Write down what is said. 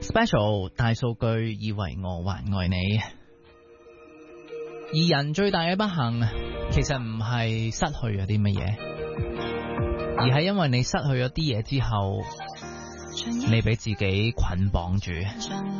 Special 大數據以為我還愛你，而人最大嘅不幸其實唔係失去咗啲乜嘢，而係因為你失去咗啲嘢之後，你俾自己捆綁住。